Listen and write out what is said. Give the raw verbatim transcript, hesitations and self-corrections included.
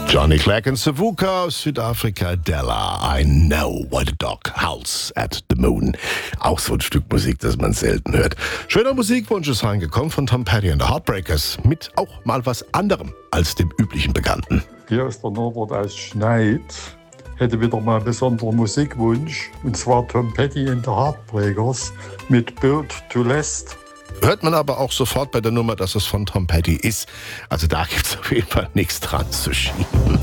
Johnny Clegg und Savuka aus Südafrika, Della. I know what a dog howls at the moon. Auch so ein Stück Musik, das man selten hört. Schöner Musikwunsch ist reingekommen von Tom Petty and the Heartbreakers mit auch mal was anderem als dem üblichen Bekannten. Hier ist der Norbert aus Schneid. Hätte wieder mal einen besonderen Musikwunsch. Und zwar Tom Petty and the Heartbreakers mit Built to Last. Hört man aber auch sofort bei der Nummer, dass es von Tom Petty ist. Also da gibt es auf jeden Fall nichts dran zu schieben.